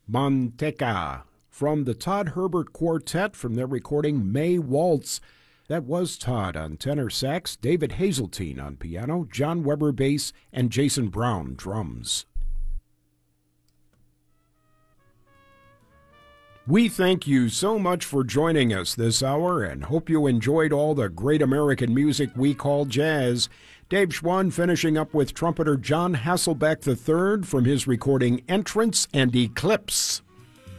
Manteca from the Todd Herbert Quartet from their recording May Waltz. That was Todd on tenor sax, David Hazeltine on piano, John Weber bass, and Jason Brown drums. We thank you so much for joining us this hour and hope you enjoyed all the great American music we call jazz. Dave Schwann finishing up with trumpeter John Hasselbeck III from his recording Entrance and Eclipse.